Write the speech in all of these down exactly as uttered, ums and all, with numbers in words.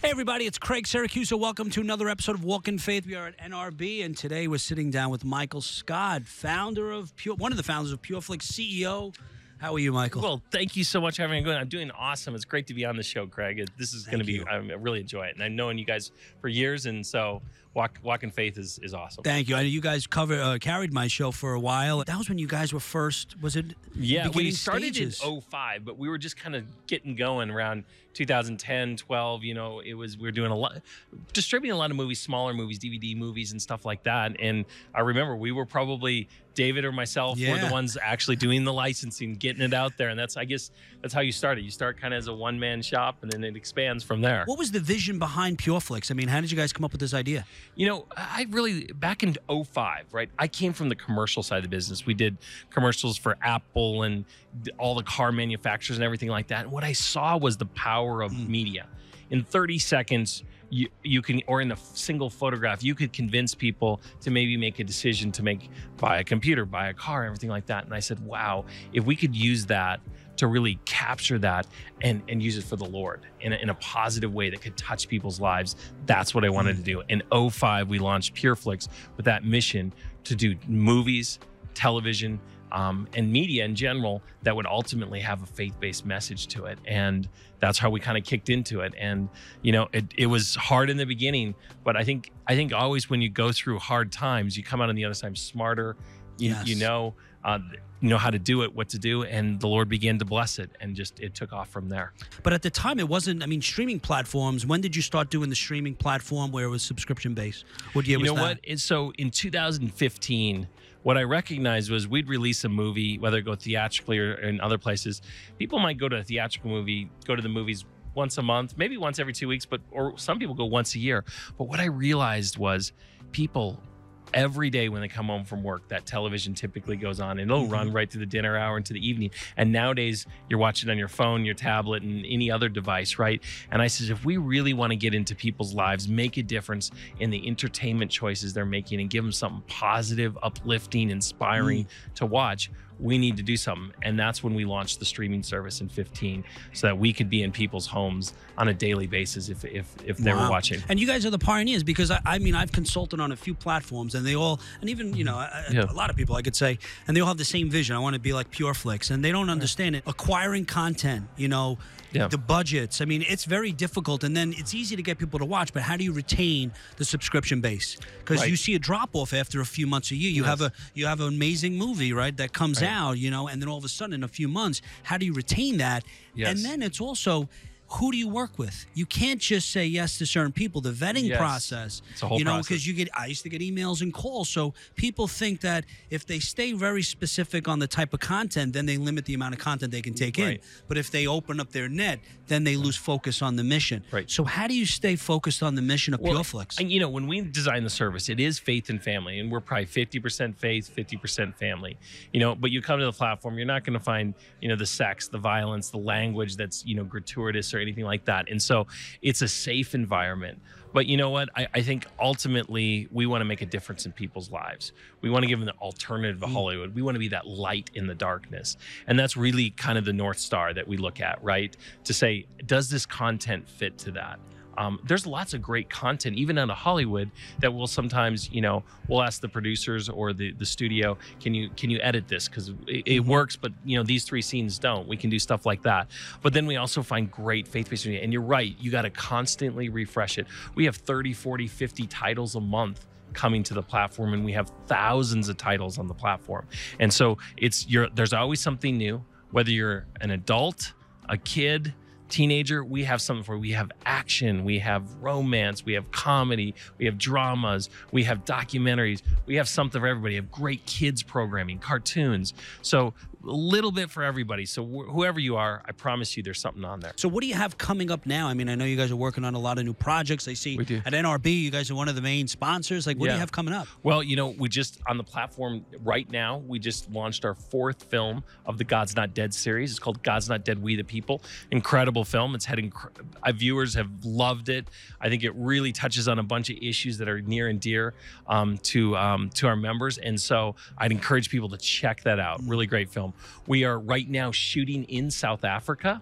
Hey, everybody, it's Craig Syracuse. Welcome to another episode of Walk in Faith. We are at N R B, and today we're sitting down with Michael Scott, founder of Pure, one of the founders of PureFlix, C E O. How are you, Michael? Well, thank you so much for having me. I'm doing awesome. It's great to be on the show, Craig. It- This is going to be, you. I really enjoy it. And I've known you guys for years, and so Walk, Walk in Faith is, is awesome. Thank you. I know you guys covered, uh, carried my show for a while. That was when you guys were first, was it? Yeah, we beginning started stages? in oh five, but we were just kind of getting going around two thousand ten, twelve. You know, it was, we were doing a lot, distributing a lot of movies, smaller movies, D V D movies and stuff like that. And I remember we were probably, David or myself were Yeah. the ones actually doing the licensing, getting it out there. And that's, I guess, that's how you start it. You start kind of as a one-man shop, and then it expands from there. What was the vision behind PureFlix? I mean, how did you guys come up with this idea? You know, I really, back in oh five, right, I came from the commercial side of the business. We did commercials for Apple and all the car manufacturers and everything like that. And what I saw was the power of Mm. media. In thirty seconds, you, you can, or in a single photograph, you could convince people to maybe make a decision to make, buy a computer, buy a car, everything like that. And I said, wow, if we could use that to really capture that and, and use it for the Lord in a, in a positive way that could touch people's lives, that's what I wanted to do. In oh five, we launched PureFlix with that mission to do movies, television, um, and media in general that would ultimately have a faith-based message to it. And that's how we kind of kicked into it. And, you know, it, it was hard in the beginning, but I think, I think always when you go through hard times, you come out on the other side smarter. You, Yes. you know, uh, you know how to do it, what to do, and the Lord began to bless it, and just it took off from there. But at the time, it wasn't, I mean, streaming platforms. When did you start doing the streaming platform where it was subscription-based? What year You was know that? what? And so in two thousand fifteen, what I recognized was we'd release a movie, whether it go theatrically or in other places. People might go to a theatrical movie, go to the movies once a month, maybe once every two weeks, but or some people go once a year. But what I realized was people every day when they come home from work, that television typically goes on, and it'll Mhm. run right through the dinner hour into the evening. And nowadays you're watching on your phone, your tablet, and any other device, right? And I said, if we really want to get into people's lives, make a difference in the entertainment choices they're making, and give them something positive, uplifting, inspiring to watch, we need to do something. And that's when we launched the streaming service in fifteen, so that we could be in people's homes on a daily basis if if, if they Wow. were watching. And you guys are the pioneers, because I, I mean, I've consulted on a few platforms, and they all, and even, you know, I- Yeah. a lot of people I could say, and they all have the same vision. I want to be like PureFlix, and they don't understand it. Acquiring content, you know, Yeah. the budgets. I mean, it's very difficult, and then it's easy to get people to watch, but how do you retain the subscription base? Because Right. you see a drop off after a few months a year. You Yes. have a you have an amazing movie, right, that comes Right. out, you know, and then all of a sudden in a few months, how do you retain that? Yes. And then it's also, who do you work with? You can't just say yes to certain people. The vetting Yes. process, It's a whole you know, process. because you get, I used to get emails and calls. So people think that if they stay very specific on the type of content, then they limit the amount of content they can take in. Right. But if they open up their net, then they lose focus on the mission. Right. So how do you stay focused on the mission of Well, PureFlix? and, you know, when we design the service, it is faith and family, and we're probably fifty percent faith, fifty percent family. You know, but you come to the platform, you're not going to find, you know, the sex, the violence, the language that's, you know, gratuitous or anything like that. And so it's a safe environment. But you know what? I, I think ultimately we want to make a difference in people's lives. We want to give them the alternative of Hollywood. We want to be that light in the darkness. And that's really kind of the North Star that we look at, right? To say, does this content fit to that? Um, there's lots of great content, even out of Hollywood, that will sometimes, you know, we'll ask the producers or the, the studio, can you can you edit this? Because it, it works, but, you know, these three scenes don't. We can do stuff like that. But then we also find great faith-based media. And you're right, you got to constantly refresh it. We have thirty, forty, fifty titles a month coming to the platform, and we have thousands of titles on the platform. And so it's you're, there's always something new, whether you're an adult, a kid, teenager. We have something for, we have action, we have romance, we have comedy, we have dramas, we have documentaries, we have something for everybody. We have great kids programming, cartoons. So a little bit for everybody. So wh- whoever you are, I promise you there's something on there. So what do you have coming up now? I mean, I know you guys are working on a lot of new projects. I see We do. at N R B, you guys are one of the main sponsors. Like, what do Yeah. you have coming up? Well, you know, we just, on the platform right now, we just launched our fourth film of the God's Not Dead series. It's called God's Not Dead, We the People. Incredible film. It's had, inc- uh, viewers have loved it. I think it really touches on a bunch of issues that are near and dear um, to, um, to our members. And so I'd encourage people to check that out. Really great film. We are right now shooting in South Africa.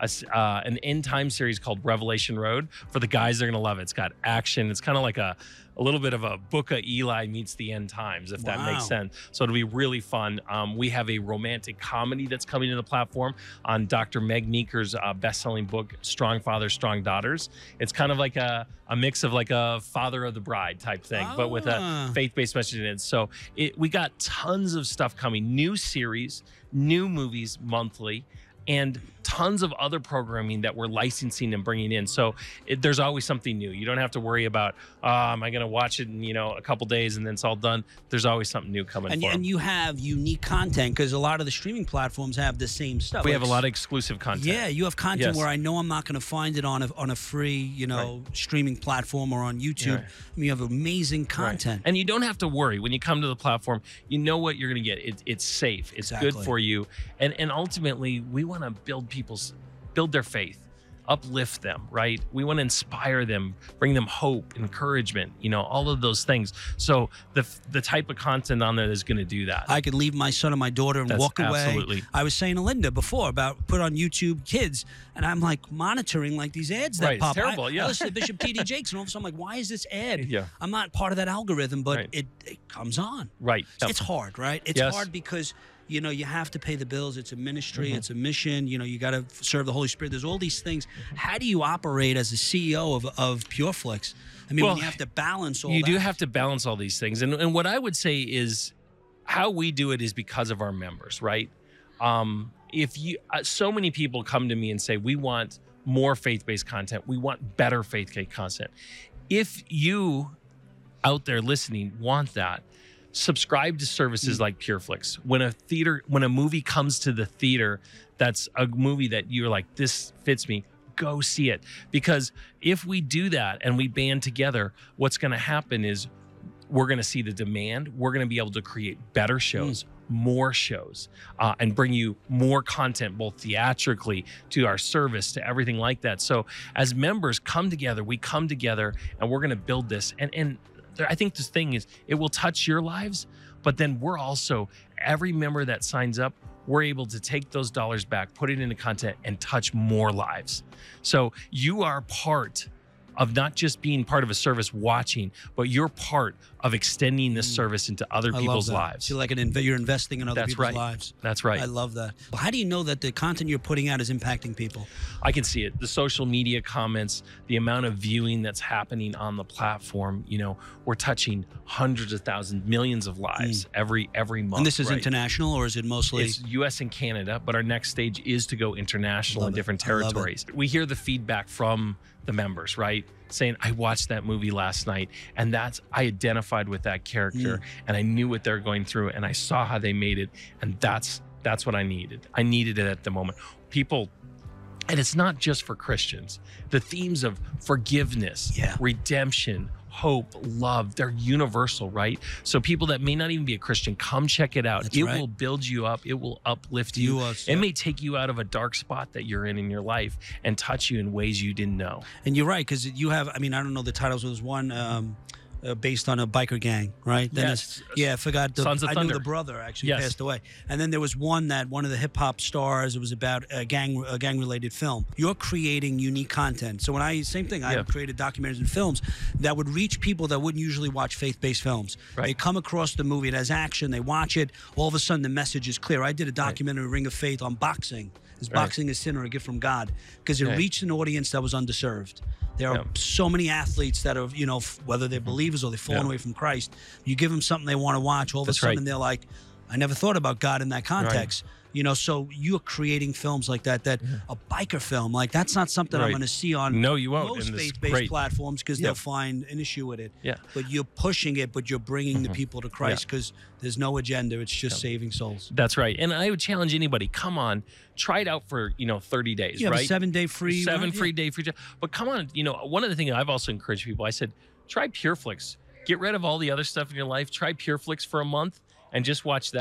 a s- uh, an end time series called Revelation Road. For the guys, they're gonna love it. It's got action. It's kind of like a a little bit of a Book of Eli meets the end times, if that makes Wow. sense. So it'll be really fun. Um, we have a romantic comedy that's coming to the platform on Doctor Meg Meeker's uh, best-selling book, Strong Fathers, Strong Daughters. It's kind of like a, a mix of like a Father of the Bride type thing, but with Ah. a faith-based message in it. So it, we got tons of stuff coming, new series, new movies monthly, and tons of other programming that we're licensing and bringing in. So it, there's always something new. You don't have to worry about, uh, am I going to watch it in, you know, a couple days and then it's all done. There's always something new coming And, for 'em. and you have unique content because a lot of the streaming platforms have the same stuff. We Like, have a lot of exclusive content. Yeah, you have content Yes. where I know I'm not going to find it on a on a free, you know, streaming platform or on YouTube. Right. I mean, you have amazing Right. content. And you don't have to worry when you come to the platform. You know what you're going to get. It, it's safe. It's Exactly. good for you. And and ultimately, we want to build people's build their faith, uplift them, right? We want to inspire them, bring them hope, encouragement, you know, all of those things. So the the type of content on there is going to do that. I could leave my son and my daughter and That's walk away. absolutely- I was saying to Linda before about put on YouTube Kids, and I'm like monitoring like these ads that Right, it's pop. terrible, I, yeah. I listen to Bishop T D Jakes, and all of a sudden I'm like, why is this ad? Yeah. I'm not part of that algorithm, but Right. it, it comes on. Right. Yep. It's hard, right? It's Yes. hard because you know you have to pay the bills. It's a ministry. Mm-hmm. It's a mission. You know you got to serve the Holy Spirit. There's all these things. How do you operate as a C E O of of PureFlix? I mean, Well, when you have to balance all you that. do have to balance all these things. And, and what I would say is how we do it is because of our members, right? Um, if you, uh, so many people come to me and say, we want more faith-based content. We want better faith-based content. If you out there listening want that, subscribe to services like PureFlix. When a theater, when a movie comes to the theater, that's a movie that you're like, this fits me, go see it. Because if we do that and we band together, what's going to happen is we're going to see the demand. We're going to be able to create better shows, more shows, uh, and bring you more content, both theatrically to our service, to everything like that. So as members come together, we come together and we're going to build this. And, and there- I think this thing is, it will touch your lives, but then we're also, every member that signs up, we're able to take those dollars back, put it into content, and touch more lives. So you are part of not just being part of a service watching, but you're part of extending this service into other I love people's that. lives. So like an inv- you're investing in other That's people's right. lives. That's right. I love that. Well, how do you know that the content you're putting out is impacting people? I can see it. The social media comments, the amount of viewing that's happening on the platform, you know, we're touching hundreds of thousands, millions of lives every every month. And this is right? international, or is it mostly? It's U S and Canada, but our next stage is to go international Love in it. different I love it. territories. We hear the feedback from the members, right? Saying, I watched that movie last night and that's, I identified with that character Mm. and I knew what they're going through and I saw how they made it. And that's, that's what I needed. I needed it at the moment. People, and it's not just for Christians. The themes of forgiveness, Yeah. redemption, hope, love, they're universal, right? So people that may not even be a Christian, come check it out. That's it right. will build you up. It will uplift you. You are- It may take you out of a dark spot that you're in in your life and touch you in ways you didn't know. And you're right, because you have, I mean, I don't know the titles. There's one um, uh, based on a biker gang, right? Then Yes. there's- Yeah, I forgot. The, Sons of I Thunder. knew the brother actually Yes. passed away. And then there was one that one of the hip hop stars, it was about a gang a gang related film. You're creating unique content. So when I, same thing, I Yeah. created documentaries and films that would reach people that wouldn't usually watch faith-based films. Right. They come across the movie, it has action, they watch it, all of a sudden the message is clear. I did a documentary, Ring of Faith, on boxing. Is Right. boxing a sin or a gift from God? Because it Right. reached an audience that was underserved. There are Yeah. so many athletes that are, you know, f- whether they're believers or they've fallen Yeah. away from Christ. You give them something they want to watch, all of That's a sudden right. they're like, I never thought about God in that context. You know, so you're creating films like that, that a biker film, like that's not something I'm Right. going to see on No, you won't, most and it's faith-based great. platforms because Yeah. they'll find an issue with it. Yeah. But you're pushing it, but you're bringing the people to Christ Yeah. because there's no agenda. It's just saving souls. That's right. And I would challenge anybody, come on, try it out for, you know, thirty days, You have right? a seven-day free. Seven right? free day free. But come on, you know, one of the things I've also encouraged people, I said, try PureFlix. Get rid of all the other stuff in your life. Try PureFlix for a month and just watch that.